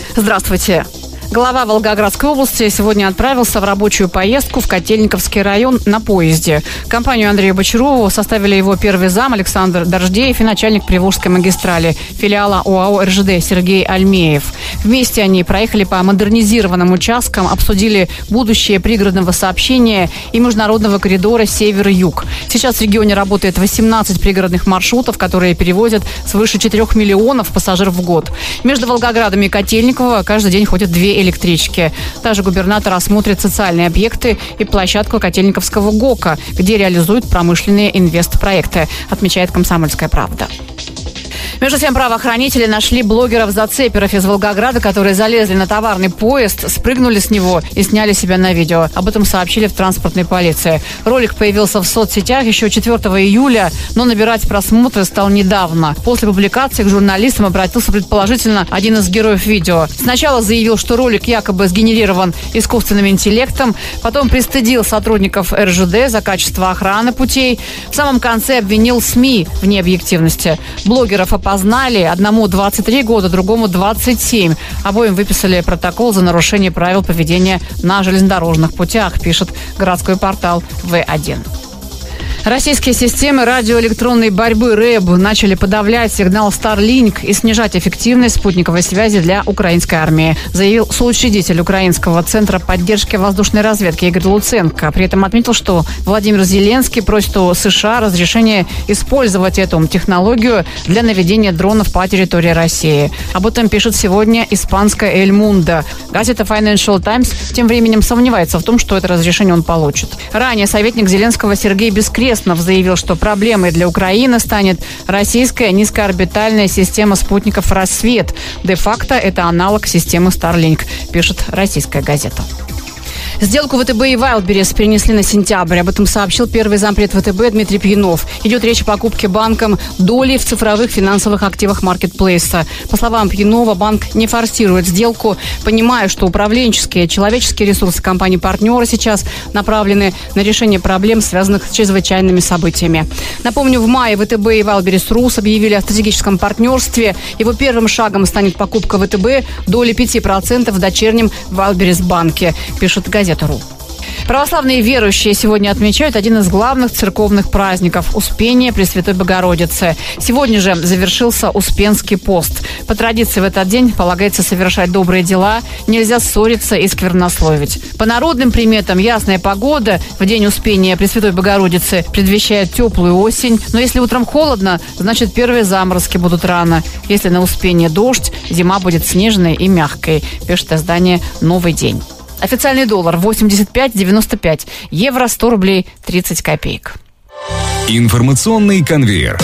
Здравствуйте. Глава Волгоградской области сегодня отправился в рабочую поездку в Котельниковский район на поезде. Компанию Андрея Бочарова составили его первый зам Александр Дождеев и начальник Приволжской магистрали филиала ОАО РЖД Сергей Альмеев. Вместе они проехали по модернизированным участкам, обсудили будущее пригородного сообщения и международного коридора север-юг. Сейчас в регионе работает 18 пригородных маршрутов, которые перевозят свыше 4 миллионов пассажиров в год. Между Волгоградом и Котельниково каждый день ходят 2 электрички. Также губернатор осмотрит социальные объекты и площадку Котельниковского ГОКа, где реализуют промышленные инвестпроекты, отмечает «Комсомольская правда». Между тем, правоохранители нашли блогеров-зацеперов из Волгограда, которые залезли на товарный поезд, спрыгнули с него и сняли себя на видео. Об этом сообщили в транспортной полиции. Ролик появился в соцсетях еще 4 июля, но набирать просмотры стал недавно. После публикации к журналистам обратился предположительно один из героев видео. Сначала заявил, что ролик якобы сгенерирован искусственным интеллектом, потом пристыдил сотрудников РЖД за качество охраны путей. В самом конце обвинил СМИ в необъективности. Блогеров опознали, одному 23 года, другому 27. Обоим выписали протокол за нарушение правил поведения на железнодорожных путях, пишет городской портал В1. Российские системы радиоэлектронной борьбы РЭБ начали подавлять сигнал Starlink и снижать эффективность спутниковой связи для украинской армии, заявил соучредитель Украинского центра поддержки воздушной разведки Игорь Луценко. При этом отметил, что Владимир Зеленский просит у США разрешения использовать эту технологию для наведения дронов по территории России. Об этом пишет сегодня испанская «Эль Мундо». Газета Financial Times тем временем сомневается в том, что это разрешение он получит. Ранее советник Зеленского Сергей Бескреснов заявил, что проблемой для Украины станет российская низкоорбитальная система спутников «Рассвет». Де-факто это аналог системы Starlink, пишет российская газета. Сделку ВТБ и Wildberries перенесли на сентябрь. Об этом сообщил первый зампред ВТБ Дмитрий Пьянов. Идет речь о покупке банком доли в цифровых финансовых активах маркетплейса. По словам Пьянова, банк не форсирует сделку, понимая, что управленческие и человеческие ресурсы компании-партнера сейчас направлены на решение проблем, связанных с чрезвычайными событиями. Напомню, в мае ВТБ и Wildberries Рус объявили о стратегическом партнерстве. Его первым шагом станет покупка ВТБ доли 5% в дочернем Wildberries банке, пишет газета РУ. Православные верующие сегодня отмечают один из главных церковных праздников – Успение Пресвятой Богородицы. Сегодня же завершился Успенский пост. По традиции в этот день полагается совершать добрые дела, нельзя ссориться и сквернословить. По народным приметам ясная погода в день Успения Пресвятой Богородицы предвещает теплую осень. Но если утром холодно, значит первые заморозки будут рано. Если на Успение дождь, зима будет снежной и мягкой, пишет издание «Новый день». Официальный доллар 85,95, евро 100 рублей 30 копеек. Информационный конвейер.